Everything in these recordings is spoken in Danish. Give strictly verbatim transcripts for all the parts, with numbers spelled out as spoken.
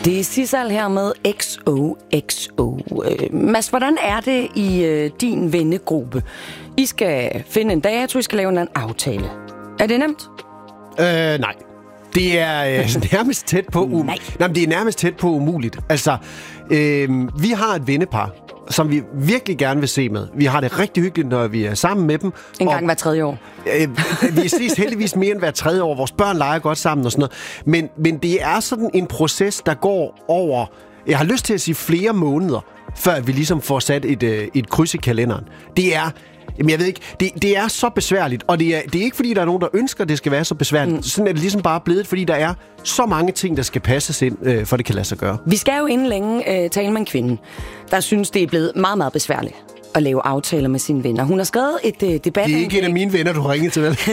Det er Sissal her med X O X O. Øh, Mads, hvordan er det i øh, din vennegruppe? I skal finde en dato, I skal lave en aftale. Er det nemt? Øh, nej. Det er øh, nærmest tæt på umuligt. Nej. Nej, men det er nærmest tæt på umuligt. Altså, øh, vi har et vennepar, som vi virkelig gerne vil se med. Vi har det rigtig hyggeligt, når vi er sammen med dem. En gang hver tredje år. Øh, vi ses heldigvis mere end hver tredje år. Vores børn leger godt sammen og sådan noget. Men, men det er sådan en proces, der går over... Jeg har lyst til at sige flere måneder, før vi ligesom får sat et, øh, et kryds i kalenderen. Det er... Jamen, jeg ved ikke. Det, det er så besværligt, og det er, det er ikke, fordi der er nogen, der ønsker, at det skal være så besværligt. Mm. Sådan er det ligesom bare blevet, fordi der er så mange ting, der skal passes ind, øh, for det kan lade sig gøre. Vi skal jo inden længe øh, tale med en kvinde, der synes, det er blevet meget, meget besværligt at lave aftaler med sine venner. Hun har skrevet et øh, debatindlæg. Det er ikke en af mine venner, du har ringet til, vel?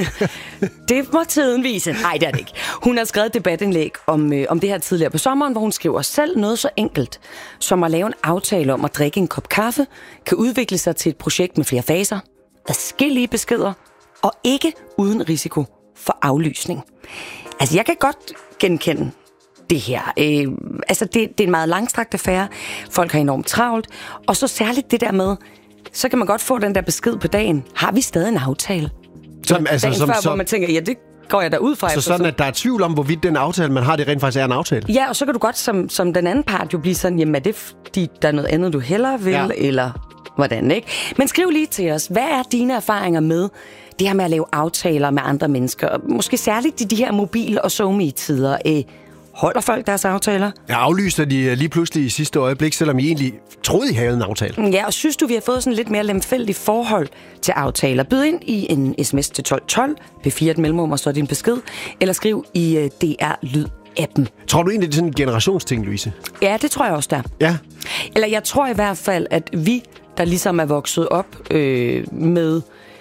Det må tiden vise. Nej, det er det ikke. Hun har skrevet et debatindlæg om, øh, om det her tidligere på sommeren, hvor hun skriver selv noget så enkelt, som at lave en aftale om at drikke en kop kaffe, kan udvikle sig til et projekt med flere faser, adskillige beskeder, og ikke uden risiko for aflysning. Altså, jeg kan godt genkende det her. Øh, altså, det, det er en meget langstrakt affære. Folk har enormt travlt. Og så særligt det der med, så kan man godt få den der besked på dagen. Har vi stadig en aftale? Som, altså, dagen som, før, som, hvor man tænker, ja, det går jeg da ud fra. Så sådan, at der er tvivl om, hvorvidt den aftale, man har, det rent faktisk er en aftale? Ja, og så kan du godt som, som den anden part jo blive sådan, jamen er det fordi, der er noget andet, du hellere vil, ja. Eller hvordan, ikke? Men skriv lige til os, hvad er dine erfaringer med det her med at lave aftaler med andre mennesker? Måske særligt i de her mobil- og SoMe-tider. Øh, holder folk deres aftaler? Jeg aflyser de lige pludselig i sidste øjeblik, selvom I egentlig troede, I havde en aftale. Ja, og synes du, vi har fået sådan lidt mere lemfældigt forhold til aftaler? Byd ind i en sms til tolv tolv, P fire et mellemrum og så din besked, eller skriv i uh, D R Lyd-appen. Tror du egentlig, det er sådan en generationsting, Louise? Ja, det tror jeg også, der. Ja. Eller jeg tror i hvert fald, at vi, der ligesom er vokset op øh, med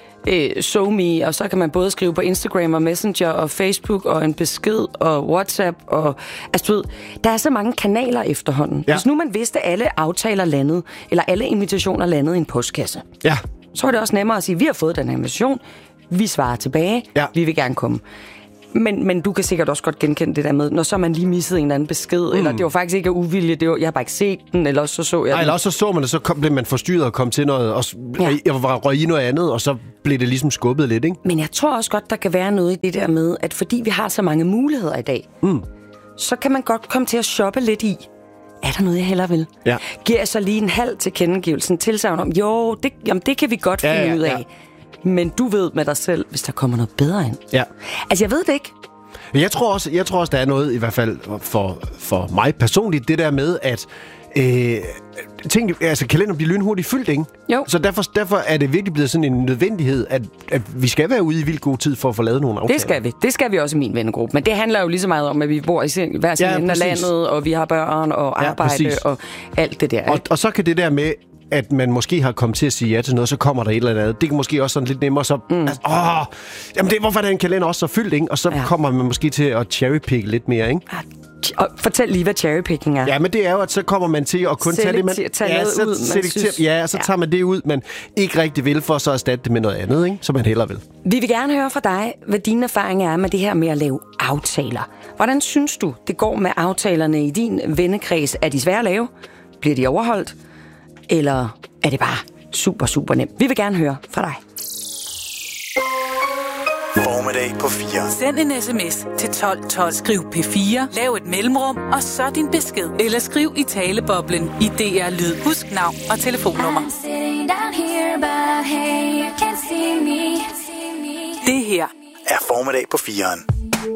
øh, SoMe, og så kan man både skrive på Instagram og Messenger og Facebook og en besked og WhatsApp og altså du ved, der er så mange kanaler efterhånden. Ja. Hvis nu man vidste, at alle aftaler landede, eller alle invitationer landede i en postkasse, ja. så er det også nemmere at sige, vi har fået den her invitation, vi svarer tilbage, ja. Vi vil gerne komme. Men, men du kan sikkert også godt genkende det der med, når så man lige missede en eller anden besked, mm. eller det var faktisk ikke af uvilje, det var, jeg har bare ikke set den, eller også så så jeg Nej, den. eller også så så man det, så kom, blev man forstyrret og kom til noget, og ja. Jeg var røg i noget andet, og så blev det ligesom skubbet lidt, ikke? Men jeg tror også godt, der kan være noget i det der med, at fordi vi har så mange muligheder i dag, mm. så kan man godt komme til at shoppe lidt i, er der noget, jeg hellere vil? Ja. Giver jeg så lige en halv tilkendegivelsen, tilsagn om, jo, det, jamen, det kan vi godt finde ja, ja, ud af. Ja. Men du ved med dig selv, hvis der kommer noget bedre ind. Ja. Altså, jeg ved det ikke. Jeg tror også, jeg tror også der er noget, i hvert fald for, for mig personligt, det der med, at øh, ting, altså, kalenderen bliver lynhurtigt fyldt, ikke? Jo. Så derfor, derfor er det virkelig blevet sådan en nødvendighed, at, at vi skal være ude i vildt god tid for at få lavet nogle aftaler. Det skal vi. Det skal vi også i min vennegruppe. Men det handler jo lige så meget om, at vi bor i sin, hver sin ja, ende af landet, og vi har børn og arbejde ja, og alt det der. Og, og så kan det der med, at man måske har kommet til at sige ja til noget, så kommer der et eller andet. Det kan måske også sådan lidt nemmere, så... Mm. Altså, åh, jamen det, hvorfor er den kalender også så fyldt, ikke? Og så ja. Kommer man måske til at cherrypicke lidt mere, ikke? Og fortæl lige, hvad cherrypicking er. Ja, men det er jo, at så kommer man til at kun Selekter, tage det, man... tage ja, så, ud, man synes, ja, så tager man det ud, man ikke rigtig vil, for så at erstatte det med noget andet, ikke? Som man hellere vil. Vi vil gerne høre fra dig, hvad dine erfaringer er med det her med at lave aftaler. Hvordan synes du, det går med aftalerne i din vennekreds? Er de svære at lave? Bliver de overholdt? Eller er det bare super, super nemt? Vi vil gerne høre fra dig. Formiddag på fire. Send en sms til tolv tolv. Skriv P fire. Lav et mellemrum, og så din besked. Eller skriv i taleboblen i D R Lyd. Husk navn og telefonnummer. Det her er Formiddag på firen.